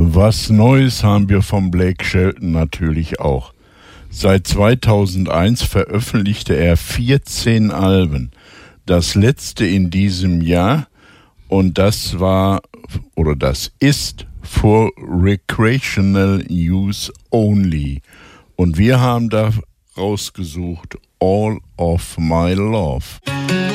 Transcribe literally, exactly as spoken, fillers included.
Was Neues haben wir von Blake Shelton natürlich auch. Seit zweitausendeins veröffentlichte er vierzehn Alben. Das letzte in diesem Jahr, und das war, oder das ist, for recreational use only. Und wir haben da rausgesucht All of My Love.